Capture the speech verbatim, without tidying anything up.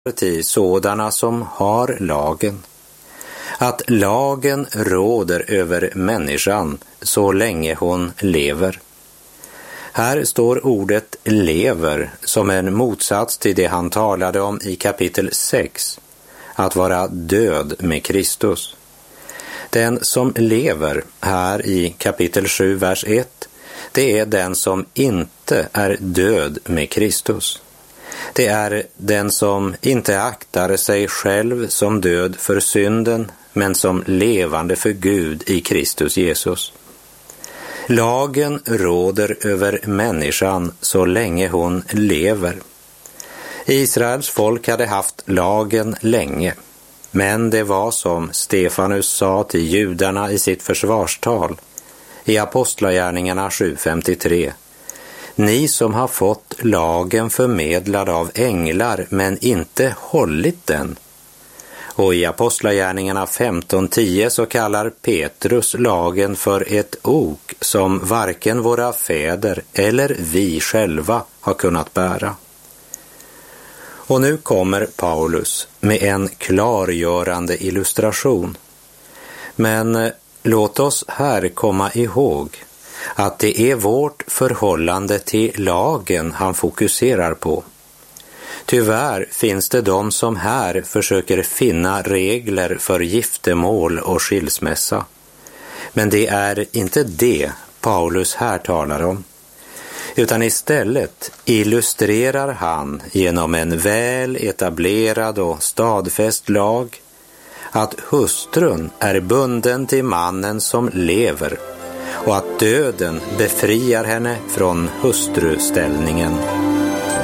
till sådana som har lagen, att lagen råder över människan så länge hon lever. Här står ordet lever som en motsats till det han talade om i kapitel sex, att vara död med Kristus. Den som lever här i kapitel sju, vers ett, det är den som inte är död med Kristus. Det är den som inte aktar sig själv som död för synden, men som levande för Gud i Kristus Jesus. Lagen råder över människan så länge hon lever. Israels folk hade haft lagen länge, men det var som Stefanus sa till judarna i sitt försvarstal i Apostlagärningarna sju femtiotre. Ni som har fått lagen förmedlad av änglar men inte hållit den. Och i Apostlagärningarna femton tio så kallar Petrus lagen för ett ok som varken våra fäder eller vi själva har kunnat bära. Och nu kommer Paulus med en klargörande illustration. Men låt oss här komma ihåg att det är vårt förhållande till lagen han fokuserar på. Tyvärr finns det de som här försöker finna regler för giftermål och skilsmässa. Men det är inte det Paulus här talar om, utan istället illustrerar han genom en väl etablerad och stadfäst lag att hustrun är bunden till mannen som lever och att döden befriar henne från hustruställningen.